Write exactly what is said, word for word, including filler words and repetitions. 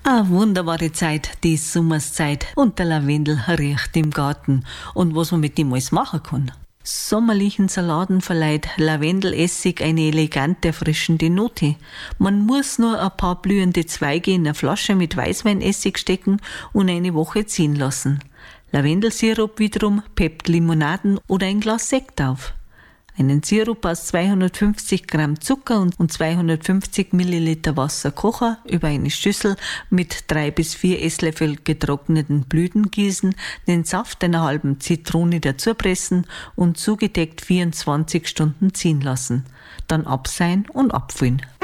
Eine wunderbare Zeit, die Sommerszeit, und der Lavendel riecht im Garten. Und was man mit dem alles machen kann. Sommerlichen Salaten verleiht Lavendelessig eine elegante, erfrischende Note. Man muss nur ein paar blühende Zweige in eine Flasche mit Weißweinessig stecken und eine Woche ziehen lassen. Lavendelsirup wiederum peppt Limonaden oder ein Glas Sekt auf. Einen Sirup aus zweihundertfünfzig Gramm Zucker und zweihundertfünfzig Milliliter Wasser kochen, über eine Schüssel mit drei bis vier Esslöffel getrockneten Blüten gießen, den Saft einer halben Zitrone dazu pressen und zugedeckt vierundzwanzig Stunden ziehen lassen. Dann abseihen und abfüllen.